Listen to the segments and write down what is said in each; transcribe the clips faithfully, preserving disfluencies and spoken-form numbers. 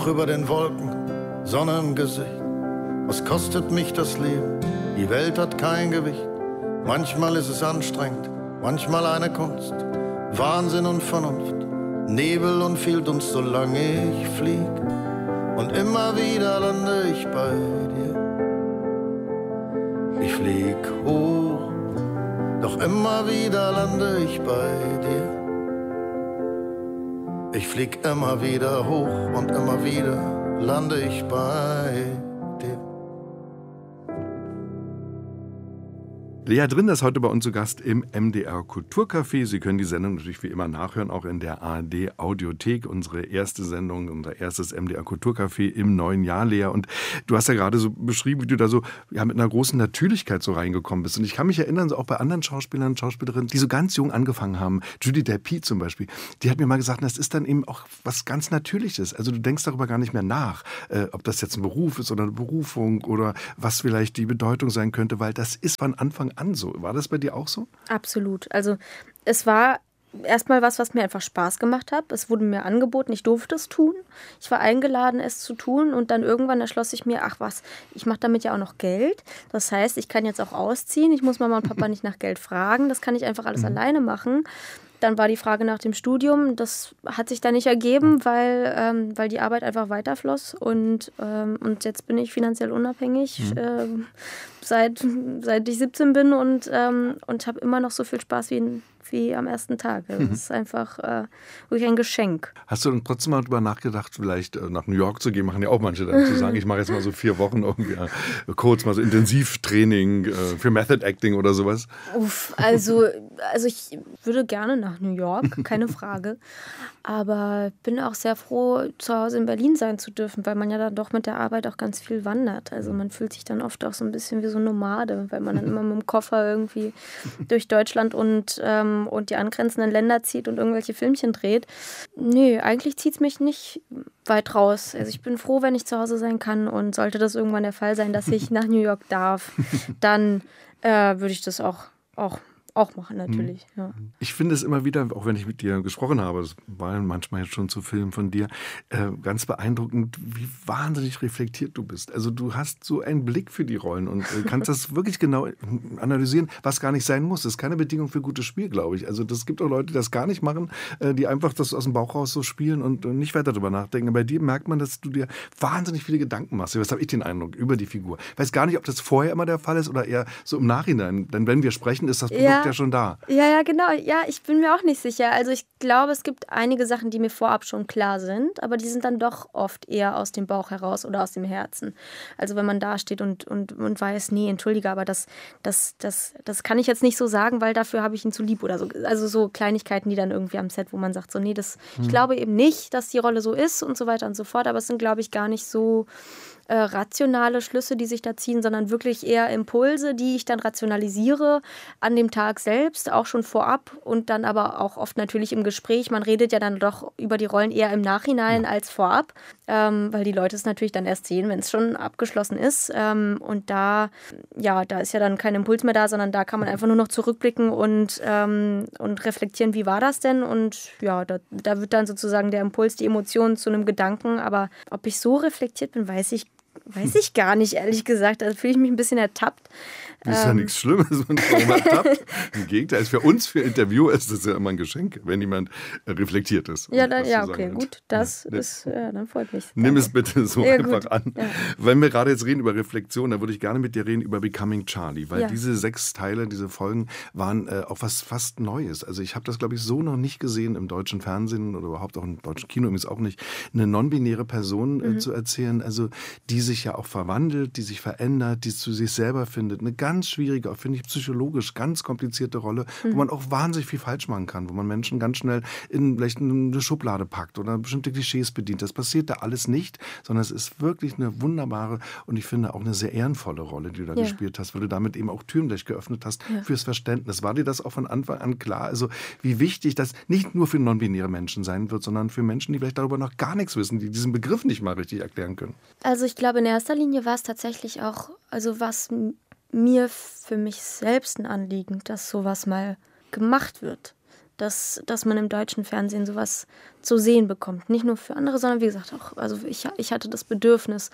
hoch über den Wolken, Sonne im Gesicht. Was kostet mich das Leben? Die Welt hat kein Gewicht. Manchmal ist es anstrengend, manchmal eine Kunst. Wahnsinn und Vernunft, Nebel und viel Dunst, solange ich flieg. Und immer wieder lande ich bei dir. Ich flieg hoch, doch immer wieder lande ich bei dir. Ich flieg immer wieder hoch und immer wieder lande ich bei dir. Lea Drinnder ist heute bei uns zu Gast im M D R Kulturcafé. Sie können die Sendung natürlich wie immer nachhören, auch in der A R D Audiothek. Unsere erste Sendung, unser erstes M D R Kulturcafé im neuen Jahr, Lea. Und du hast ja gerade so beschrieben, wie du da so ja, mit einer großen Natürlichkeit so reingekommen bist. Und ich kann mich erinnern, so auch bei anderen Schauspielern und Schauspielerinnen, die so ganz jung angefangen haben. Judy Delpy zum Beispiel, die hat mir mal gesagt, das ist dann eben auch was ganz Natürliches. Also du denkst darüber gar nicht mehr nach, äh, ob das jetzt ein Beruf ist oder eine Berufung oder was vielleicht die Bedeutung sein könnte, weil das ist von Anfang an so. War das bei dir auch so? Absolut. Also es war erstmal was, was mir einfach Spaß gemacht hat. Es wurde mir angeboten, ich durfte es tun. Ich war eingeladen, es zu tun und dann irgendwann erschloss ich mir, ach was, ich mache damit ja auch noch Geld. Das heißt, ich kann jetzt auch ausziehen. Ich muss Mama und Papa nicht nach Geld fragen. Das kann ich einfach alles mhm. alleine machen. Dann war die Frage nach dem Studium, das hat sich dann nicht ergeben, weil, ähm, weil die Arbeit einfach weiterfloss und, ähm, und jetzt bin ich finanziell unabhängig, mhm. ähm, seit, seit ich siebzehn bin und, ähm, und habe immer noch so viel Spaß wie, wie am ersten Tag. Also mhm. Das ist einfach äh, wirklich ein Geschenk. Hast du dann trotzdem mal drüber nachgedacht, vielleicht äh, nach New York zu gehen, machen ja auch manche dann, zu sagen, ich mache jetzt mal so vier Wochen irgendwie äh, kurz mal so Intensivtraining äh, für Method Acting oder sowas? Uff, also, also ich würde gerne nach New York, keine Frage. Aber bin auch sehr froh, zu Hause in Berlin sein zu dürfen, weil man ja dann doch mit der Arbeit auch ganz viel wandert. Also man fühlt sich dann oft auch so ein bisschen wie so ein Nomade, weil man dann immer mit dem Koffer irgendwie durch Deutschland und, ähm, und die angrenzenden Länder zieht und irgendwelche Filmchen dreht. Nö, eigentlich zieht es mich nicht weit raus. Also ich bin froh, wenn ich zu Hause sein kann und sollte das irgendwann der Fall sein, dass ich nach New York darf, dann äh, würde ich das auch, auch Auch machen, natürlich. Ja. Ich finde es immer wieder, auch wenn ich mit dir gesprochen habe, das war manchmal jetzt schon zu Filmen von dir, äh, ganz beeindruckend, wie wahnsinnig reflektiert du bist. Also du hast so einen Blick für die Rollen und äh, kannst das wirklich genau analysieren, was gar nicht sein muss. Das ist keine Bedingung für gutes Spiel, glaube ich. Also das gibt auch Leute, die das gar nicht machen, äh, die einfach das aus dem Bauch raus so spielen und äh, nicht weiter darüber nachdenken. Bei dir merkt man, dass du dir wahnsinnig viele Gedanken machst. Das habe ich den Eindruck, über die Figur. Ich weiß gar nicht, ob das vorher immer der Fall ist oder eher so im Nachhinein. Denn wenn wir sprechen, ist das Produkt ja ja schon da. Ja, ja, genau. Ja, ich bin mir auch nicht sicher. Also ich glaube, es gibt einige Sachen, die mir vorab schon klar sind, aber die sind dann doch oft eher aus dem Bauch heraus oder aus dem Herzen. Also wenn man da steht und, und, und weiß, nee, entschuldige, aber das, das, das, das kann ich jetzt nicht so sagen, weil dafür habe ich ihn zu lieb oder so. Also so Kleinigkeiten, die dann irgendwie am Set, wo man sagt, so nee, das, hm. ich glaube eben nicht, dass die Rolle so ist und so weiter und so fort, aber es sind, glaube ich, gar nicht so Äh, rationale Schlüsse, die sich da ziehen, sondern wirklich eher Impulse, die ich dann rationalisiere an dem Tag selbst, auch schon vorab und dann aber auch oft natürlich im Gespräch. Man redet ja dann doch über die Rollen eher im Nachhinein ja. als vorab, ähm, weil die Leute es natürlich dann erst sehen, wenn es schon abgeschlossen ist. Ähm, und da, ja, da ist ja dann kein Impuls mehr da, sondern da kann man einfach nur noch zurückblicken und, ähm, und reflektieren, wie war das denn? Und ja, da, da wird dann sozusagen der Impuls, die Emotionen zu einem Gedanken. Aber ob ich so reflektiert bin, weiß ich Weiß ich gar nicht, ehrlich gesagt. Da fühle ich mich ein bisschen ertappt. Das ist ähm. ja nichts Schlimmes, wenn man ertappt. Im Gegenteil, für uns, für Interviewer ist das ja immer ein Geschenk, wenn jemand reflektiert ist. Ja, dann, ja okay, gut. Das ja, ist, ja, dann freut mich. Nimm Danke. Es bitte so ja, einfach gut. an. Ja. Wenn wir gerade jetzt reden über Reflexion, dann würde ich gerne mit dir reden über Becoming Charlie, weil ja. diese sechs Teile, diese Folgen waren äh, auch was fast Neues. Also ich habe das, glaube ich, so noch nicht gesehen im deutschen Fernsehen oder überhaupt auch im deutschen Kino übrigens auch nicht, eine non-binäre Person äh, mhm. zu erzählen, also die sich ja auch verwandelt, die sich verändert, die zu sich selber findet. Eine ganz schwierige, auch finde ich psychologisch ganz komplizierte Rolle, mhm. wo man auch wahnsinnig viel falsch machen kann, wo man Menschen ganz schnell in vielleicht eine Schublade packt oder bestimmte Klischees bedient. Das passiert da alles nicht, sondern es ist wirklich eine wunderbare und ich finde auch eine sehr ehrenvolle Rolle, die du da ja. gespielt hast, weil du damit eben auch Türen gleich geöffnet hast ja. fürs Verständnis. War dir das auch von Anfang an klar? Also wie wichtig das nicht nur für non-binäre Menschen sein wird, sondern für Menschen, die vielleicht darüber noch gar nichts wissen, die diesen Begriff nicht mal richtig erklären können? Also ich glaube, in erster Linie war es tatsächlich auch, also was mir für mich selbst ein Anliegen, dass sowas mal gemacht wird. dass, dass man im deutschen Fernsehen sowas zu sehen bekommt. Nicht nur für andere, sondern wie gesagt auch, also ich, ich hatte das Bedürfnis,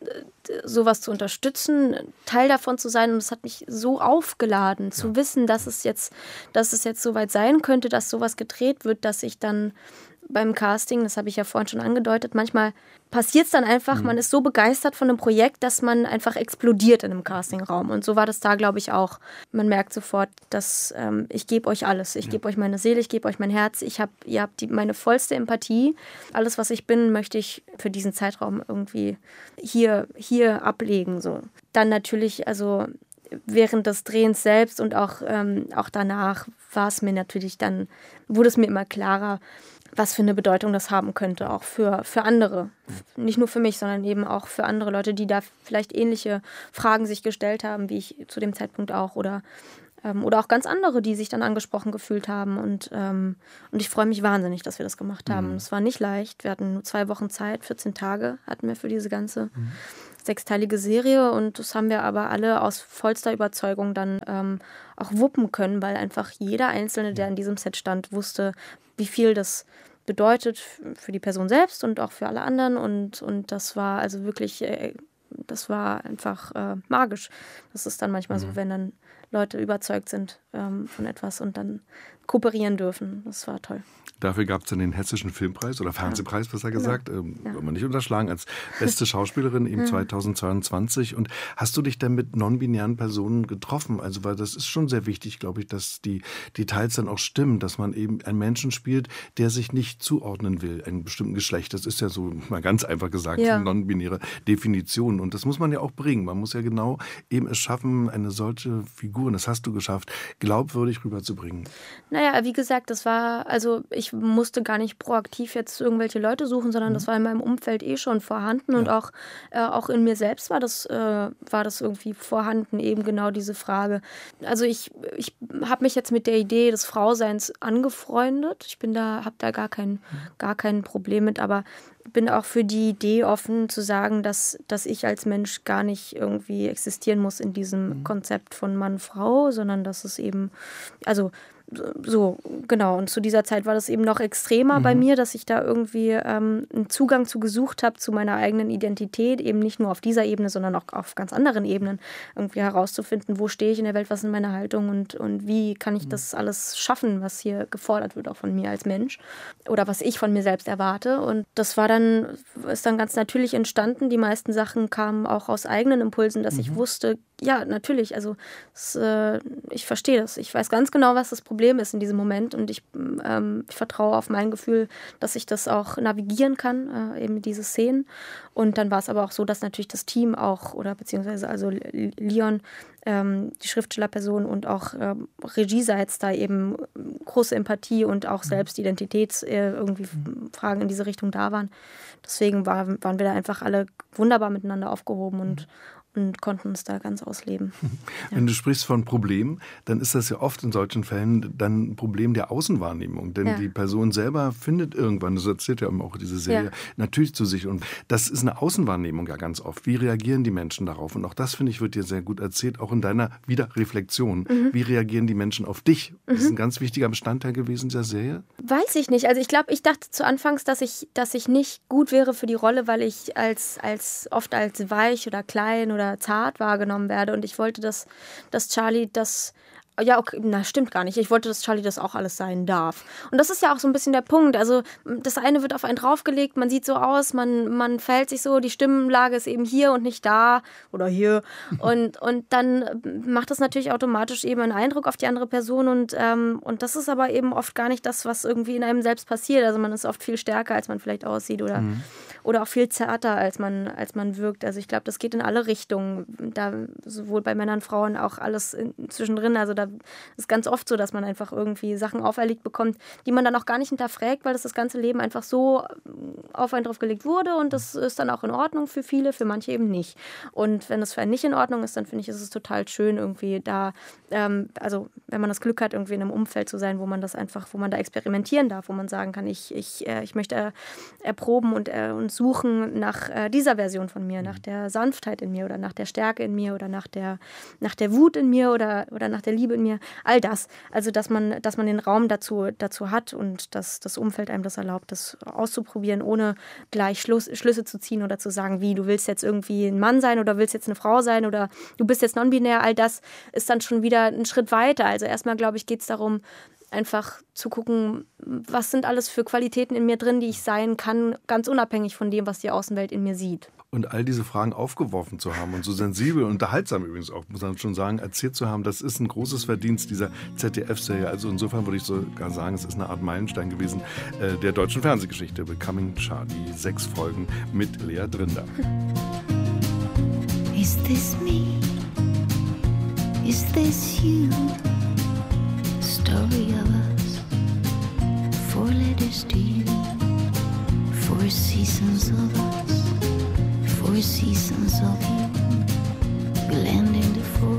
sowas zu unterstützen, Teil davon zu sein, und es hat mich so aufgeladen, ja. zu wissen, dass es jetzt, dass es jetzt soweit sein könnte, dass sowas gedreht wird, dass ich dann beim Casting, das habe ich ja vorhin schon angedeutet, manchmal passiert es dann einfach, mhm. man ist so begeistert von einem Projekt, dass man einfach explodiert in einem Castingraum. Und so war das da, glaube ich, auch. Man merkt sofort, dass ähm, ich gebe euch alles. Ich ja. gebe euch meine Seele, ich gebe euch mein Herz. Ich hab, ihr habt die, meine vollste Empathie. Alles, was ich bin, möchte ich für diesen Zeitraum irgendwie hier, hier ablegen. So. Dann natürlich, also während des Drehens selbst und auch, ähm, auch danach war es mir natürlich dann, wurde es mir immer klarer, was für eine Bedeutung das haben könnte, auch für, für andere. Nicht nur für mich, sondern eben auch für andere Leute, die da vielleicht ähnliche Fragen sich gestellt haben, wie ich zu dem Zeitpunkt auch. Oder, ähm, oder auch ganz andere, die sich dann angesprochen gefühlt haben. Und, ähm, und ich freue mich wahnsinnig, dass wir das gemacht haben. Es mhm. war nicht leicht. Wir hatten nur zwei Wochen Zeit, vierzehn Tage hatten wir für diese ganze mhm. sechsteilige Serie. Und das haben wir aber alle aus vollster Überzeugung dann ähm, auch wuppen können, weil einfach jeder Einzelne, der in diesem Set stand, wusste, wie viel das bedeutet für die Person selbst und auch für alle anderen. Und, und das war also wirklich, äh, das war einfach äh, magisch. Das ist dann manchmal mhm. so, wenn dann Leute überzeugt sind ähm, von etwas und dann kooperieren dürfen. Das war toll. Dafür gab es dann den Hessischen Filmpreis oder Fernsehpreis, ja. besser gesagt. Genau. Ähm, ja. Soll man nicht unterschlagen, als beste Schauspielerin im zweitausendzweiundzwanzig. Und hast du dich denn mit non-binären Personen getroffen? Also, weil das ist schon sehr wichtig, glaube ich, dass die Details dann auch stimmen, dass man eben einen Menschen spielt, der sich nicht zuordnen will, einem bestimmten Geschlecht. Das ist ja so mal ganz einfach gesagt, ja. eine non-binäre Definition. Und das muss man ja auch bringen. Man muss ja genau eben es schaffen, eine solche Figur, und das hast du geschafft, glaubwürdig rüberzubringen. Naja, wie gesagt, das war, also ich musste gar nicht proaktiv jetzt irgendwelche Leute suchen, sondern mhm. das war in meinem Umfeld eh schon vorhanden. Ja. Und auch, äh, auch in mir selbst war das, äh, war das irgendwie vorhanden, eben genau diese Frage. Also ich, ich habe mich jetzt mit der Idee des Frauseins angefreundet. Ich bin da, habe da gar kein, mhm. gar kein Problem mit, aber bin auch für die Idee offen zu sagen, dass, dass ich als Mensch gar nicht irgendwie existieren muss in diesem mhm. Konzept von Mann-Frau, sondern dass es eben, also so, genau. Und zu dieser Zeit war das eben noch extremer mhm. bei mir, dass ich da irgendwie ähm, einen Zugang zu gesucht habe, zu meiner eigenen Identität, eben nicht nur auf dieser Ebene, sondern auch auf ganz anderen Ebenen, irgendwie herauszufinden, wo stehe ich in der Welt, was ist meine Haltung und, und wie kann ich mhm. das alles schaffen, was hier gefordert wird, auch von mir als Mensch oder was ich von mir selbst erwarte. Und das war dann, ist dann ganz natürlich entstanden. Die meisten Sachen kamen auch aus eigenen Impulsen, dass mhm. ich wusste, ja, natürlich, also es, äh, ich verstehe das. Ich weiß ganz genau, was das Problem ist in diesem Moment und ich, ähm, ich vertraue auf mein Gefühl, dass ich das auch navigieren kann, äh, eben diese Szenen. Und dann war es aber auch so, dass natürlich das Team auch, oder beziehungsweise also Leon, ähm, die Schriftstellerperson und auch ähm, regieseits da eben große Empathie und auch Selbstidentitäts äh, irgendwie Fragen in diese Richtung da waren. Deswegen war, waren wir da einfach alle wunderbar miteinander aufgehoben und und konnten uns da ganz ausleben. Wenn ja. du sprichst von Problemen, dann ist das ja oft in solchen Fällen dann ein Problem der Außenwahrnehmung. Denn ja. die Person selber findet irgendwann, das erzählt ja auch diese Serie, ja. natürlich zu sich. Und das ist eine Außenwahrnehmung ja ganz oft. Wie reagieren die Menschen darauf? Und auch das, finde ich, wird dir sehr gut erzählt, auch in deiner Wiederreflexion. Mhm. Wie reagieren die Menschen auf dich? Mhm. Das ist ein ganz wichtiger Bestandteil gewesen dieser Serie. Weiß ich nicht. Also ich glaube, ich dachte zu Anfangs, dass ich, dass ich nicht gut wäre für die Rolle, weil ich als, als oft als weich oder klein oder oder zart wahrgenommen werde. Und ich wollte, dass, dass Charlie das, ja, okay, na, stimmt gar nicht. Ich wollte, dass Charlie das auch alles sein darf. Und das ist ja auch so ein bisschen der Punkt. Also das eine wird auf einen draufgelegt, man sieht so aus, man, man verhält sich so, die Stimmlage ist eben hier und nicht da oder hier. Und, und dann macht das natürlich automatisch eben einen Eindruck auf die andere Person. Und, ähm, und das ist aber eben oft gar nicht das, was irgendwie in einem selbst passiert. Also man ist oft viel stärker, als man vielleicht aussieht oder mhm. oder auch viel zarter, als man, als man wirkt. Also ich glaube, das geht in alle Richtungen. Da sowohl bei Männern, Frauen auch alles in, zwischendrin. Also da ist ganz oft so, dass man einfach irgendwie Sachen auferlegt bekommt, die man dann auch gar nicht hinterfragt, weil das das ganze Leben einfach so auf einen draufgelegt wurde und das ist dann auch in Ordnung für viele, für manche eben nicht. Und wenn das für einen nicht in Ordnung ist, dann finde ich, ist es total schön, irgendwie da, ähm, also wenn man das Glück hat, irgendwie in einem Umfeld zu sein, wo man das einfach, wo man da experimentieren darf, wo man sagen kann, ich, ich, äh, ich möchte erproben und, äh, und und suchen nach äh, dieser Version von mir, nach der Sanftheit in mir oder nach der Stärke in mir oder nach der, nach der Wut in mir oder, oder nach der Liebe in mir. All das. Also, dass man, dass man den Raum dazu, dazu hat und dass das Umfeld einem das erlaubt, das auszuprobieren, ohne gleich Schluss, Schlüsse zu ziehen oder zu sagen, wie, du willst jetzt irgendwie ein Mann sein oder willst jetzt eine Frau sein oder du bist jetzt non-binär. All das ist dann schon wieder ein Schritt weiter. Also erstmal, glaube ich, geht es darum, einfach zu gucken, was sind alles für Qualitäten in mir drin, die ich sein kann, ganz unabhängig von dem, was die Außenwelt in mir sieht. Und all diese Fragen aufgeworfen zu haben und so sensibel und unterhaltsam übrigens auch, muss man schon sagen, erzählt zu haben, das ist ein großes Verdienst dieser Z D F-Serie. Also insofern würde ich sogar sagen, es ist eine Art Meilenstein gewesen äh, der deutschen Fernsehgeschichte. Becoming Charlie, sechs Folgen mit Lea Drinder. Is this me? Is this you? Story of us, four letters to you, four seasons of us, four seasons of you, will end